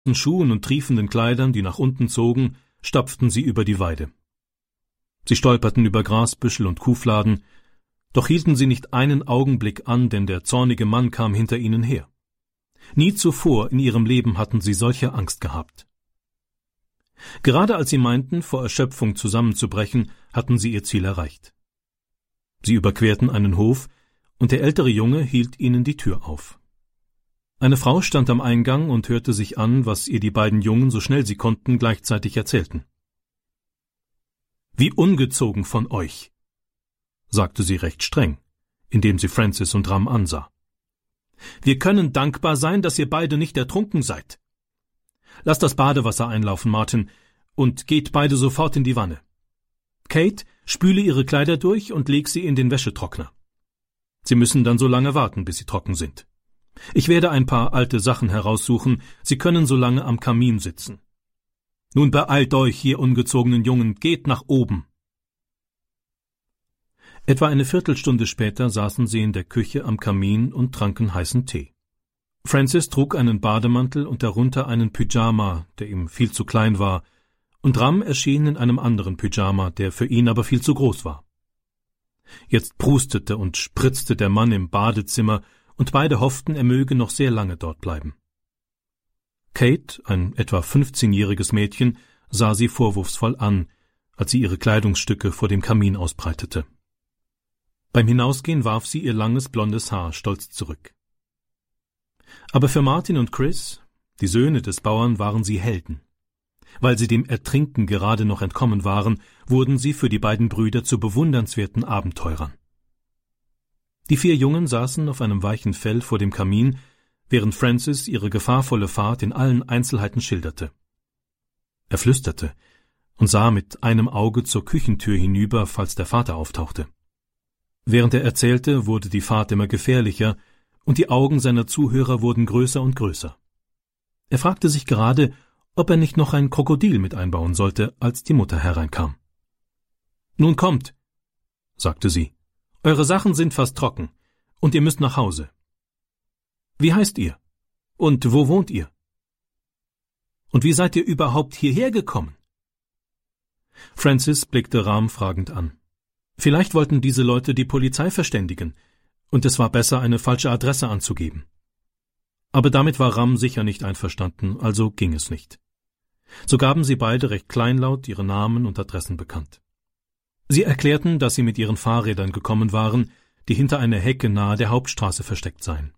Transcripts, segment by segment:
Schuhen und triefenden Kleidern, die nach unten zogen, stapften sie über die Weide. Sie stolperten über Grasbüschel und Kuhfladen, doch hielten sie nicht einen Augenblick an, denn der zornige Mann kam hinter ihnen her. Nie zuvor in ihrem Leben hatten sie solche Angst gehabt. Gerade als sie meinten, vor Erschöpfung zusammenzubrechen, hatten sie ihr Ziel erreicht. Sie überquerten einen Hof, und der ältere Junge hielt ihnen die Tür auf. Eine Frau stand am Eingang und hörte sich an, was ihr die beiden Jungen, so schnell sie konnten, gleichzeitig erzählten. »Wie ungezogen von euch«, sagte sie recht streng, indem sie Francis und Ram ansah. »Wir können dankbar sein, dass ihr beide nicht ertrunken seid. Lasst das Badewasser einlaufen, Martin, und geht beide sofort in die Wanne. Kate, spüle ihre Kleider durch und leg sie in den Wäschetrockner. Sie müssen dann so lange warten, bis sie trocken sind. Ich werde ein paar alte Sachen heraussuchen, Sie können so lange am Kamin sitzen. Nun beeilt euch, ihr ungezogenen Jungen, geht nach oben.« Etwa eine Viertelstunde später saßen sie in der Küche am Kamin und tranken heißen Tee. Francis trug einen Bademantel und darunter einen Pyjama, der ihm viel zu klein war, und Ram erschien in einem anderen Pyjama, der für ihn aber viel zu groß war. Jetzt prustete und spritzte der Mann im Badezimmer, und beide hofften, er möge noch sehr lange dort bleiben. Kate, ein etwa 15-jähriges Mädchen, sah sie vorwurfsvoll an, als sie ihre Kleidungsstücke vor dem Kamin ausbreitete. Beim Hinausgehen warf sie ihr langes blondes Haar stolz zurück. Aber für Martin und Chris, die Söhne des Bauern, waren sie Helden. Weil sie dem Ertrinken gerade noch entkommen waren, wurden sie für die beiden Brüder zu bewundernswerten Abenteurern. Die 4 Jungen saßen auf einem weichen Fell vor dem Kamin, während Francis ihre gefahrvolle Fahrt in allen Einzelheiten schilderte. Er flüsterte und sah mit einem Auge zur Küchentür hinüber, falls der Vater auftauchte. Während er erzählte, wurde die Fahrt immer gefährlicher, und die Augen seiner Zuhörer wurden größer und größer. Er fragte sich gerade, ob er nicht noch ein Krokodil mit einbauen sollte, als die Mutter hereinkam. »Nun kommt«, sagte sie, »eure Sachen sind fast trocken, und ihr müsst nach Hause. Wie heißt ihr? Und wo wohnt ihr? Und wie seid ihr überhaupt hierher gekommen?« Francis blickte Ram fragend an. Vielleicht wollten diese Leute die Polizei verständigen, und es war besser, eine falsche Adresse anzugeben. Aber damit war Ram sicher nicht einverstanden, also ging es nicht. So gaben sie beide recht kleinlaut ihre Namen und Adressen bekannt. Sie erklärten, dass sie mit ihren Fahrrädern gekommen waren, die hinter einer Hecke nahe der Hauptstraße versteckt seien.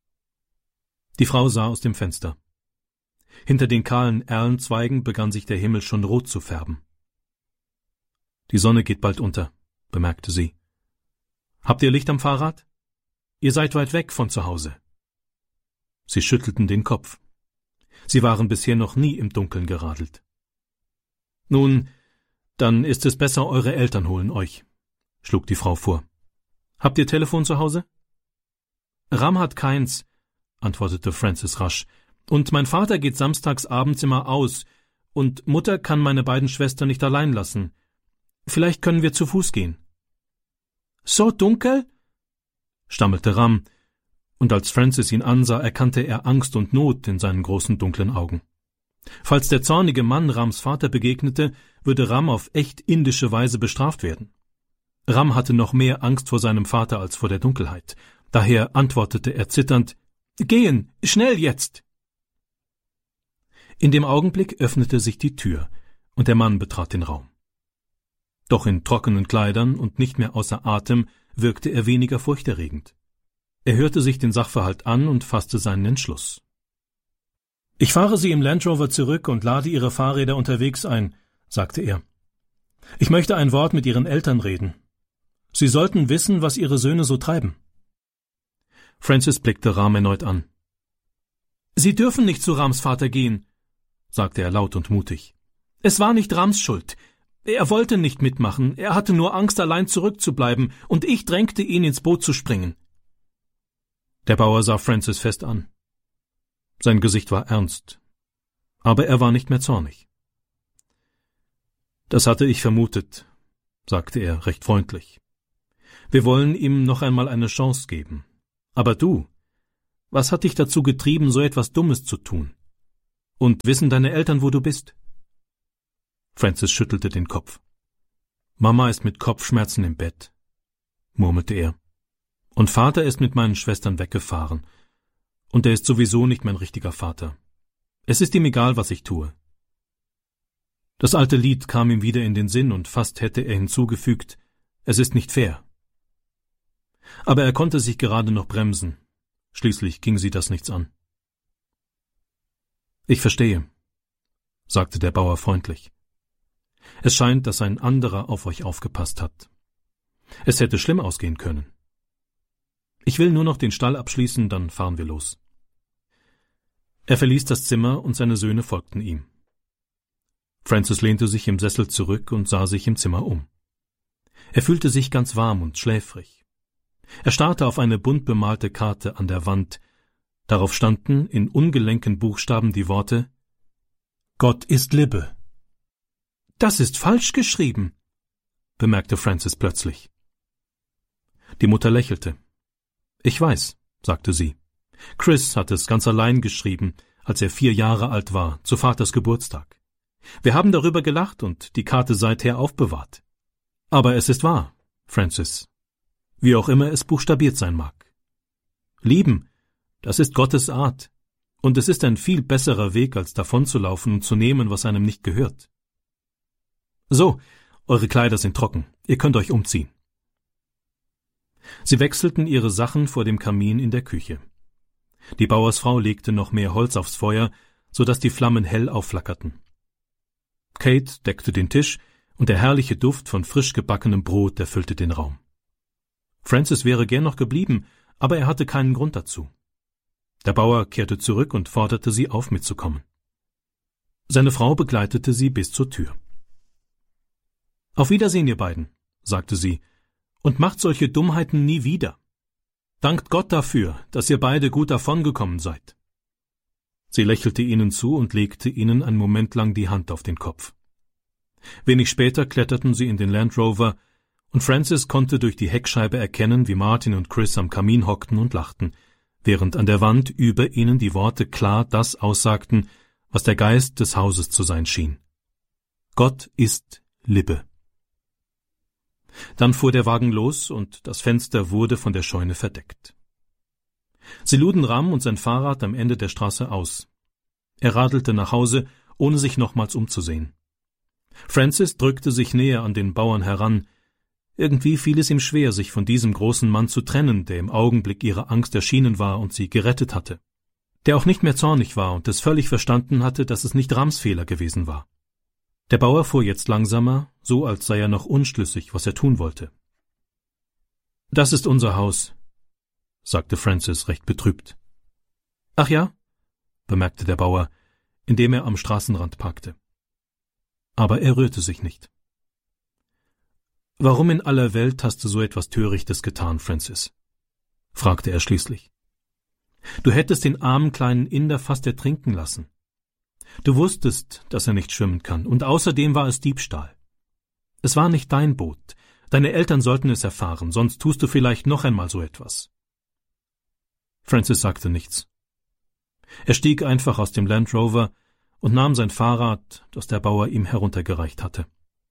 Die Frau sah aus dem Fenster. Hinter den kahlen Erlenzweigen begann sich der Himmel schon rot zu färben. »Die Sonne geht bald unter«, bemerkte sie. »Habt ihr Licht am Fahrrad? Ihr seid weit weg von zu Hause.« Sie schüttelten den Kopf. Sie waren bisher noch nie im Dunkeln geradelt. »Nun, dann ist es besser, eure Eltern holen euch«, schlug die Frau vor. »Habt ihr Telefon zu Hause?« »Ram hat keins«, antwortete Francis rasch, »und mein Vater geht samstags abends immer aus, und Mutter kann meine beiden Schwestern nicht allein lassen. Vielleicht können wir zu Fuß gehen.« »So dunkel?« stammelte Ram, und als Francis ihn ansah, erkannte er Angst und Not in seinen großen dunklen Augen. Falls der zornige Mann Rams Vater begegnete, würde Ram auf echt indische Weise bestraft werden. Ram hatte noch mehr Angst vor seinem Vater als vor der Dunkelheit. Daher antwortete er zitternd, »Gehen, schnell jetzt!« In dem Augenblick öffnete sich die Tür, und der Mann betrat den Raum. Doch in trockenen Kleidern und nicht mehr außer Atem wirkte er weniger furchterregend. Er hörte sich den Sachverhalt an und fasste seinen Entschluss. »Ich fahre Sie im Land Rover zurück und lade Ihre Fahrräder unterwegs ein«, sagte er. »Ich möchte ein Wort mit Ihren Eltern reden. Sie sollten wissen, was Ihre Söhne so treiben.« Francis blickte Ram erneut an. »Sie dürfen nicht zu Rams Vater gehen«, sagte er laut und mutig. »Es war nicht Rams Schuld. Er wollte nicht mitmachen, er hatte nur Angst, allein zurückzubleiben, und ich drängte ihn, ins Boot zu springen.« Der Bauer sah Francis fest an. Sein Gesicht war ernst, aber er war nicht mehr zornig. »Das hatte ich vermutet«, sagte er recht freundlich. »Wir wollen ihm noch einmal eine Chance geben. Aber du, was hat dich dazu getrieben, so etwas Dummes zu tun? Und wissen deine Eltern, wo du bist? Francis schüttelte den Kopf. Mama ist mit Kopfschmerzen im Bett, murmelte er. Und Vater ist mit meinen Schwestern weggefahren. Und er ist sowieso nicht mein richtiger Vater. Es ist ihm egal, was ich tue. Das alte Lied kam ihm wieder in den Sinn und fast hätte er hinzugefügt, es ist nicht fair. Aber er konnte sich gerade noch bremsen. Schließlich ging sie das nichts an. Ich verstehe, sagte der Bauer freundlich. Es scheint, dass ein anderer auf euch aufgepasst hat. Es hätte schlimm ausgehen können. Ich will nur noch den Stall abschließen, dann fahren wir los. Er verließ das Zimmer und seine Söhne folgten ihm. Francis lehnte sich im Sessel zurück und sah sich im Zimmer um. Er fühlte sich ganz warm und schläfrig. Er starrte auf eine bunt bemalte Karte an der Wand. Darauf standen in ungelenken Buchstaben die Worte »Gott ist Liebe«. »Das ist falsch geschrieben«, bemerkte Francis plötzlich. Die Mutter lächelte. »Ich weiß«, sagte sie. »Chris hat es ganz allein geschrieben, als er 4 Jahre alt war, zu Vaters Geburtstag. Wir haben darüber gelacht und die Karte seither aufbewahrt. Aber es ist wahr, Francis, wie auch immer es buchstabiert sein mag. Lieben, das ist Gottes Art, und es ist ein viel besserer Weg, als davonzulaufen und zu nehmen, was einem nicht gehört. So, eure Kleider sind trocken, ihr könnt euch umziehen.« Sie wechselten ihre Sachen vor dem Kamin in der Küche. Die Bauersfrau legte noch mehr Holz aufs Feuer, so dass die Flammen hell aufflackerten. Kate deckte den Tisch, und der herrliche Duft von frisch gebackenem Brot erfüllte den Raum. Francis wäre gern noch geblieben, aber er hatte keinen Grund dazu. Der Bauer kehrte zurück und forderte sie auf, mitzukommen. Seine Frau begleitete sie bis zur Tür. »Auf Wiedersehen, ihr beiden«, sagte sie, »und macht solche Dummheiten nie wieder. Dankt Gott dafür, dass ihr beide gut davongekommen seid.« Sie lächelte ihnen zu und legte ihnen einen Moment lang die Hand auf den Kopf. Wenig später kletterten sie in den Land Rover, und Francis konnte durch die Heckscheibe erkennen, wie Martin und Chris am Kamin hockten und lachten, während an der Wand über ihnen die Worte klar das aussagten, was der Geist des Hauses zu sein schien. Gott ist Liebe. Dann fuhr der Wagen los, und das Fenster wurde von der Scheune verdeckt. Sie luden Ram und sein Fahrrad am Ende der Straße aus. Er radelte nach Hause, ohne sich nochmals umzusehen. Francis drückte sich näher an den Bauern heran. Irgendwie fiel es ihm schwer, sich von diesem großen Mann zu trennen, der im Augenblick ihrer Angst erschienen war und sie gerettet hatte. Der auch nicht mehr zornig war und es völlig verstanden hatte, dass es nicht Rams Fehler gewesen war. Der Bauer fuhr jetzt langsamer, so als sei er noch unschlüssig, was er tun wollte. »Das ist unser Haus«, sagte Francis recht betrübt. »Ach ja?«, bemerkte der Bauer, indem er am Straßenrand parkte. Aber er rührte sich nicht. »Warum in aller Welt hast du so etwas Törichtes getan, Francis?«, fragte er schließlich. »Du hättest den armen kleinen Inder fast ertrinken lassen. Du wusstest, dass er nicht schwimmen kann, und außerdem war es Diebstahl. Es war nicht dein Boot. Deine Eltern sollten es erfahren, sonst tust du vielleicht noch einmal so etwas.« Francis sagte nichts. Er stieg einfach aus dem Land Rover und nahm sein Fahrrad, das der Bauer ihm heruntergereicht hatte.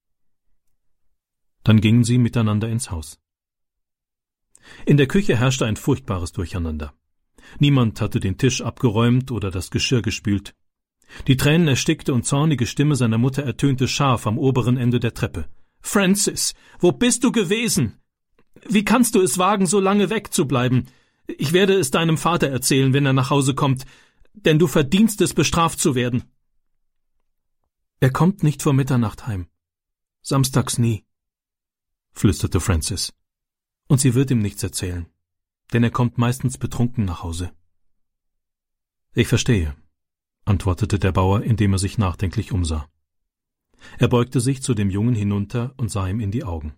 Dann gingen sie miteinander ins Haus. In der Küche herrschte ein furchtbares Durcheinander. Niemand hatte den Tisch abgeräumt oder das Geschirr gespült. Die tränenerstickte und zornige Stimme seiner Mutter ertönte scharf am oberen Ende der Treppe. »Francis, wo bist du gewesen? Wie kannst du es wagen, so lange wegzubleiben? Ich werde es deinem Vater erzählen, wenn er nach Hause kommt, denn du verdienst es, bestraft zu werden.« »Er kommt nicht vor Mitternacht heim. Samstags nie«, flüsterte Francis. »Und sie wird ihm nichts erzählen, denn er kommt meistens betrunken nach Hause.« »Ich verstehe«, antwortete der Bauer, indem er sich nachdenklich umsah. Er beugte sich zu dem Jungen hinunter und sah ihm in die Augen.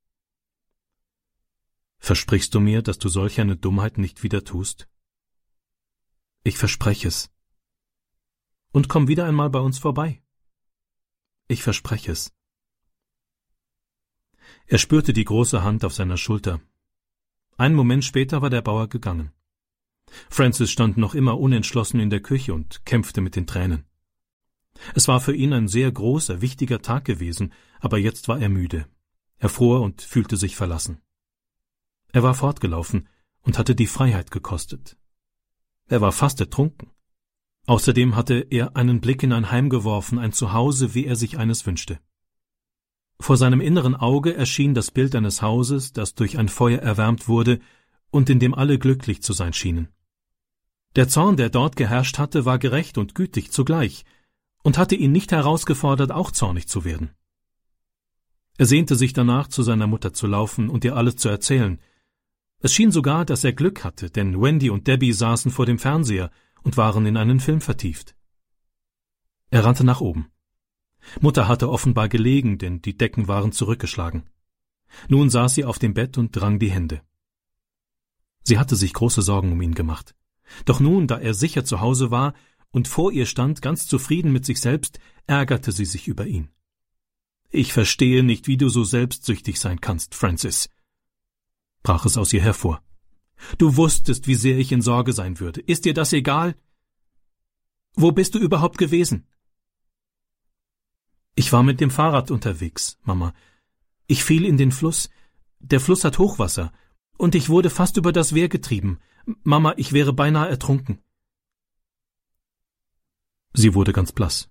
»Versprichst du mir, dass du solch eine Dummheit nicht wieder tust?« »Ich verspreche es.« »Und komm wieder einmal bei uns vorbei.« »Ich verspreche es.« Er spürte die große Hand auf seiner Schulter. Einen Moment später war der Bauer gegangen. Francis stand noch immer unentschlossen in der Küche und kämpfte mit den Tränen. Es war für ihn ein sehr großer, wichtiger Tag gewesen, aber jetzt war er müde. Er fror und fühlte sich verlassen. Er war fortgelaufen und hatte die Freiheit gekostet. Er war fast ertrunken. Außerdem hatte er einen Blick in ein Heim geworfen, ein Zuhause, wie er sich eines wünschte. Vor seinem inneren Auge erschien das Bild eines Hauses, das durch ein Feuer erwärmt wurde und in dem alle glücklich zu sein schienen. Der Zorn, der dort geherrscht hatte, war gerecht und gütig zugleich und hatte ihn nicht herausgefordert, auch zornig zu werden. Er sehnte sich danach, zu seiner Mutter zu laufen und ihr alles zu erzählen. Es schien sogar, dass er Glück hatte, denn Wendy und Debbie saßen vor dem Fernseher und waren in einen Film vertieft. Er rannte nach oben. Mutter hatte offenbar gelegen, denn die Decken waren zurückgeschlagen. Nun saß sie auf dem Bett und rang die Hände. Sie hatte sich große Sorgen um ihn gemacht. Doch nun, da er sicher zu Hause war und vor ihr stand, ganz zufrieden mit sich selbst, ärgerte sie sich über ihn. »Ich verstehe nicht, wie du so selbstsüchtig sein kannst, Francis«, brach es aus ihr hervor. »Du wusstest, wie sehr ich in Sorge sein würde. Ist dir das egal? Wo bist du überhaupt gewesen?« »Ich war mit dem Fahrrad unterwegs, Mama. Ich fiel in den Fluss. Der Fluss hat Hochwasser. Und ich wurde fast über das Wehr getrieben. Mama, ich wäre beinahe ertrunken.« Sie wurde ganz blass.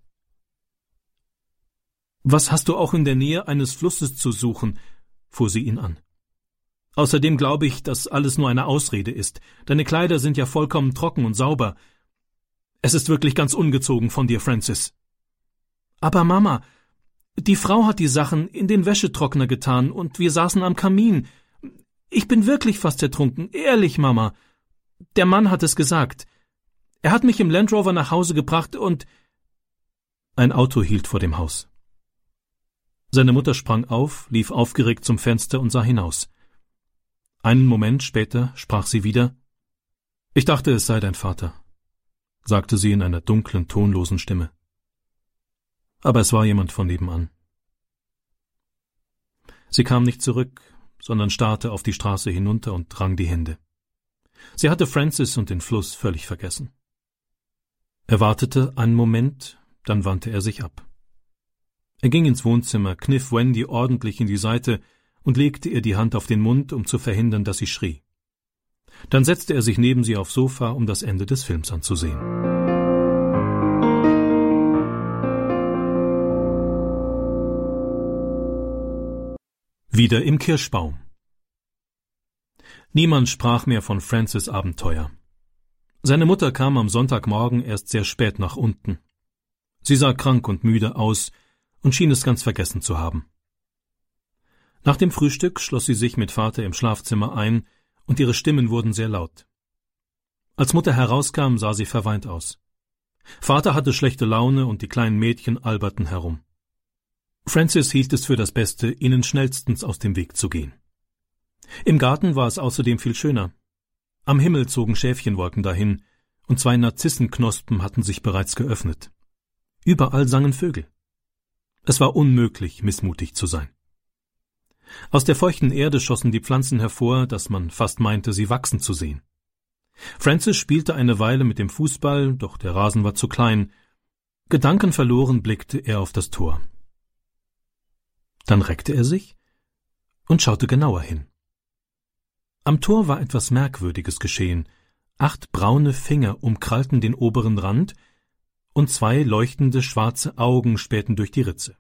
»Was hast du auch in der Nähe eines Flusses zu suchen?« fuhr sie ihn an. »Außerdem glaube ich, dass alles nur eine Ausrede ist. Deine Kleider sind ja vollkommen trocken und sauber. Es ist wirklich ganz ungezogen von dir, Francis.« »Aber Mama, die Frau hat die Sachen in den Wäschetrockner getan und wir saßen am Kamin. Ich bin wirklich fast ertrunken, ehrlich, Mama. Der Mann hat es gesagt. Er hat mich im Land Rover nach Hause gebracht und...« Ein Auto hielt vor dem Haus. Seine Mutter sprang auf, lief aufgeregt zum Fenster und sah hinaus. Einen Moment später sprach sie wieder. »Ich dachte, es sei dein Vater«, sagte sie in einer dunklen, tonlosen Stimme. Aber es war jemand von nebenan. Sie kam nicht zurück, sondern starrte auf die Straße hinunter und rang die Hände. Sie hatte Francis und den Fluss völlig vergessen. Er wartete einen Moment, dann wandte er sich ab. Er ging ins Wohnzimmer, kniff Wendy ordentlich in die Seite und legte ihr die Hand auf den Mund, um zu verhindern, dass sie schrie. Dann setzte er sich neben sie aufs Sofa, um das Ende des Films anzusehen. Wieder im Kirschbaum. Niemand sprach mehr von Francis' Abenteuer. Seine Mutter kam am Sonntagmorgen erst sehr spät nach unten. Sie sah krank und müde aus und schien es ganz vergessen zu haben. Nach dem Frühstück schloss sie sich mit Vater im Schlafzimmer ein, und ihre Stimmen wurden sehr laut. Als Mutter herauskam, sah sie verweint aus. Vater hatte schlechte Laune und die kleinen Mädchen alberten herum. Francis hielt es für das Beste, ihnen schnellstens aus dem Weg zu gehen. Im Garten war es außerdem viel schöner. Am Himmel zogen Schäfchenwolken dahin, und 2 Narzissenknospen hatten sich bereits geöffnet. Überall sangen Vögel. Es war unmöglich, missmutig zu sein. Aus der feuchten Erde schossen die Pflanzen hervor, dass man fast meinte, sie wachsen zu sehen. Francis spielte eine Weile mit dem Fußball, doch der Rasen war zu klein. Gedankenverloren blickte er auf das Tor. Dann reckte er sich und schaute genauer hin. Am Tor war etwas Merkwürdiges geschehen. 8 braune Finger umkrallten den oberen Rand, und 2 leuchtende schwarze Augen spähten durch die Ritze.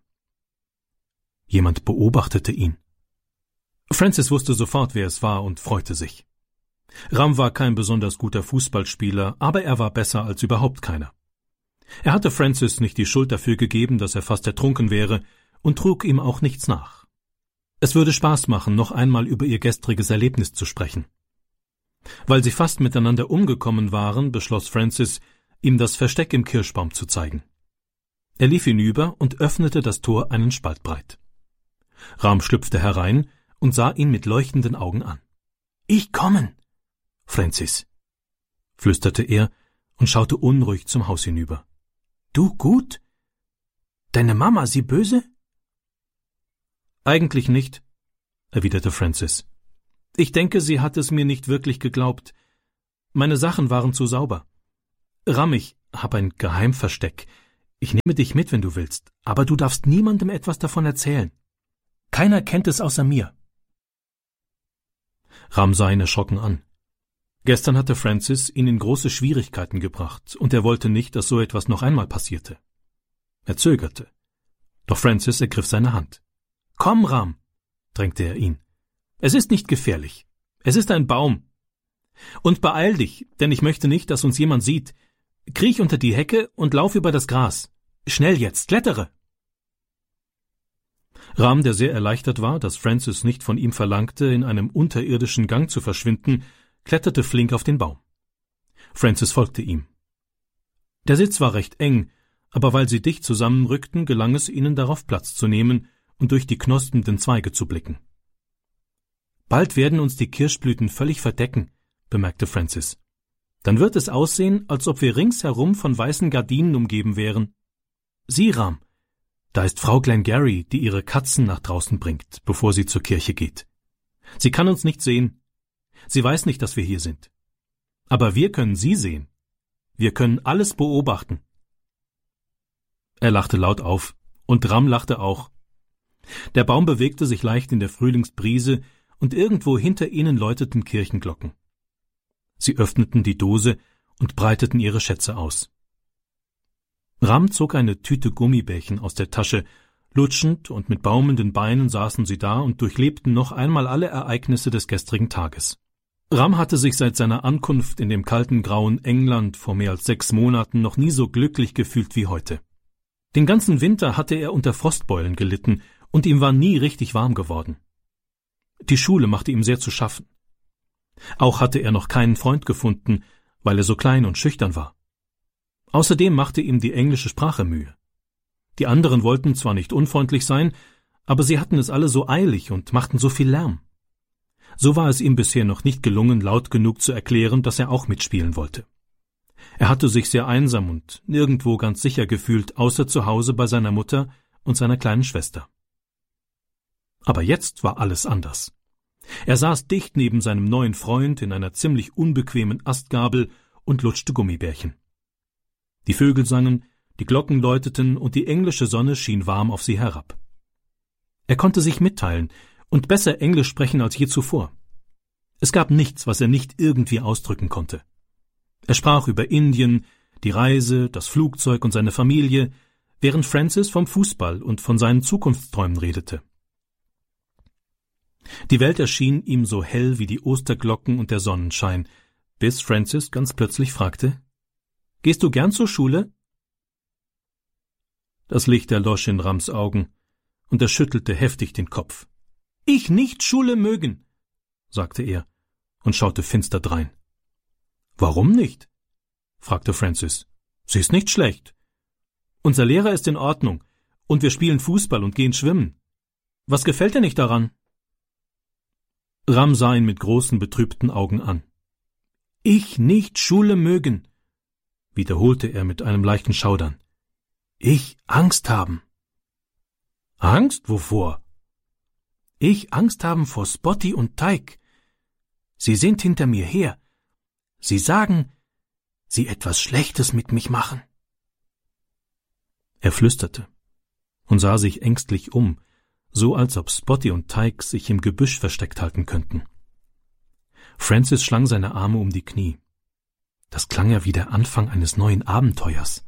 Jemand beobachtete ihn. Francis wusste sofort, wer es war, und freute sich. Ram war kein besonders guter Fußballspieler, aber er war besser als überhaupt keiner. Er hatte Francis nicht die Schuld dafür gegeben, dass er fast ertrunken wäre, und trug ihm auch nichts nach. Es würde Spaß machen, noch einmal über ihr gestriges Erlebnis zu sprechen. Weil sie fast miteinander umgekommen waren, beschloss Francis, ihm das Versteck im Kirschbaum zu zeigen. Er lief hinüber und öffnete das Tor einen Spalt breit. Ram schlüpfte herein und sah ihn mit leuchtenden Augen an. »Ich kommen, Francis«, flüsterte er und schaute unruhig zum Haus hinüber. »Du gut? Deine Mama, sie böse?« »Eigentlich nicht«, erwiderte Francis. »Ich denke, sie hat es mir nicht wirklich geglaubt. Meine Sachen waren zu sauber. Ram, ich hab ein Geheimversteck. Ich nehme dich mit, wenn du willst, aber du darfst niemandem etwas davon erzählen. Keiner kennt es außer mir. Ram sah ihn erschrocken an. Gestern hatte Francis ihn in große Schwierigkeiten gebracht, und er wollte nicht, dass so etwas noch einmal passierte. Er zögerte. Doch Francis ergriff seine Hand. »Komm, Ram«, drängte er ihn. »Es ist nicht gefährlich. Es ist ein Baum. Und beeil dich, denn ich möchte nicht, dass uns jemand sieht. Kriech unter die Hecke und lauf über das Gras. Schnell jetzt, klettere!« Ram, der sehr erleichtert war, dass Francis nicht von ihm verlangte, in einem unterirdischen Gang zu verschwinden, kletterte flink auf den Baum. Francis folgte ihm. Der Sitz war recht eng, aber weil sie dicht zusammenrückten, gelang es ihnen, darauf Platz zu nehmen und durch die knospenden Zweige zu blicken. »Bald werden uns die Kirschblüten völlig verdecken«, bemerkte Francis. »Dann wird es aussehen, als ob wir ringsherum von weißen Gardinen umgeben wären. Sieh, Ram, da ist Frau Glengarry, die ihre Katzen nach draußen bringt, bevor sie zur Kirche geht. Sie kann uns nicht sehen. Sie weiß nicht, dass wir hier sind. Aber wir können sie sehen. Wir können alles beobachten.« Er lachte laut auf, und Ram lachte auch. Der Baum bewegte sich leicht in der Frühlingsbrise, und irgendwo hinter ihnen läuteten Kirchenglocken. Sie öffneten die Dose und breiteten ihre Schätze aus. Ram zog eine Tüte Gummibärchen aus der Tasche. Lutschend und mit baumelnden Beinen saßen sie da und durchlebten noch einmal alle Ereignisse des gestrigen Tages. Ram hatte sich seit seiner Ankunft in dem kalten, grauen England vor mehr als 6 Monaten noch nie so glücklich gefühlt wie heute. Den ganzen Winter hatte er unter Frostbeulen gelitten, und ihm war nie richtig warm geworden. Die Schule machte ihm sehr zu schaffen. Auch hatte er noch keinen Freund gefunden, weil er so klein und schüchtern war. Außerdem machte ihm die englische Sprache Mühe. Die anderen wollten zwar nicht unfreundlich sein, aber sie hatten es alle so eilig und machten so viel Lärm. So war es ihm bisher noch nicht gelungen, laut genug zu erklären, dass er auch mitspielen wollte. Er hatte sich sehr einsam und nirgendwo ganz sicher gefühlt, außer zu Hause bei seiner Mutter und seiner kleinen Schwester. Aber jetzt war alles anders. Er saß dicht neben seinem neuen Freund in einer ziemlich unbequemen Astgabel und lutschte Gummibärchen. Die Vögel sangen, die Glocken läuteten und die englische Sonne schien warm auf sie herab. Er konnte sich mitteilen und besser Englisch sprechen als je zuvor. Es gab nichts, was er nicht irgendwie ausdrücken konnte. Er sprach über Indien, die Reise, das Flugzeug und seine Familie, während Francis vom Fußball und von seinen Zukunftsträumen redete. Die Welt erschien ihm so hell wie die Osterglocken und der Sonnenschein, bis Francis ganz plötzlich fragte: »Gehst du gern zur Schule?« Das Licht erlosch in Rams Augen, und er schüttelte heftig den Kopf. »Ich nicht Schule mögen«, sagte er und schaute finster drein. »Warum nicht?« fragte Francis. »Sie ist nicht schlecht. Unser Lehrer ist in Ordnung, und wir spielen Fußball und gehen schwimmen. Was gefällt dir nicht daran?« Ram sah ihn mit großen, betrübten Augen an. »Ich nicht Schule mögen«, wiederholte er mit einem leichten Schaudern. »Ich Angst haben.« »Angst? Wovor?« »Ich Angst haben vor Spotty und Tyke. Sie sind hinter mir her. Sie sagen, sie etwas Schlechtes mit mich machen.« Er flüsterte und sah sich ängstlich um, so als ob Spotty und Tyke sich im Gebüsch versteckt halten könnten. Francis schlang seine Arme um die Knie. Das klang ja wie der Anfang eines neuen Abenteuers.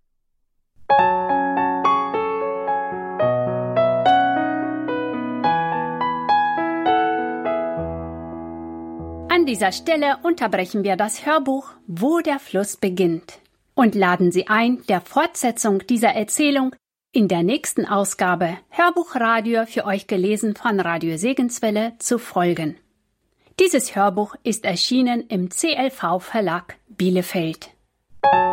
An dieser Stelle unterbrechen wir das Hörbuch »Wo der Fluss beginnt« und laden Sie ein, der Fortsetzung dieser Erzählung in der nächsten Ausgabe Hörbuchradio für euch gelesen von Radio Segenswelle zu folgen. Dieses Hörbuch ist erschienen im CLV Verlag Bielefeld.